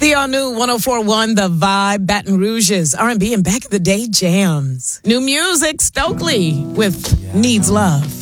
The all-new 104.1 The Vibe, Baton Rouge's R&B and back in the day jams. New music, Stokely with Needs Love.